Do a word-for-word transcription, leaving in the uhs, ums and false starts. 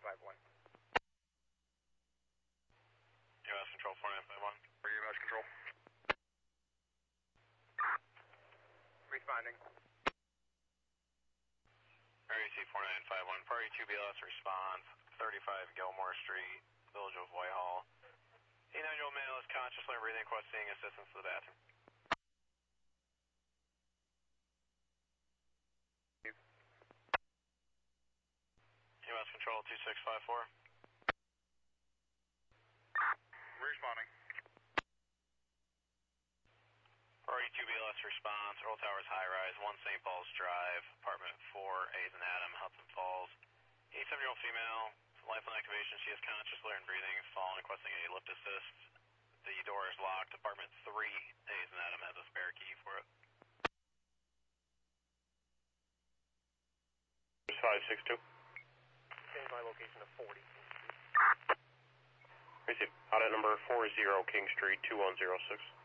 five one. U S Control four nine five one. For U S Control. Responding. Area C four nine five one. Party two B L S response. thirty-five Gilmore Street, Village of Whitehall. eighty-nine-year-old male is consciously breathing, requesting assistance to the bathroom. U S Control two six five four. Responding. Party two B L S response, Earl Towers High Rise, one Saint Paul's Drive, apartment four, A's and Adam, Hudson Falls. eighty-seven-year-old female, lifeline activation, she is conscious, and breathing, fallen, requesting a lift assist. The door is locked, apartment three, A's and Adam has a spare key for it. five six two. Change my location to forty. Receive. Audit number four zero King Street, two one zero six.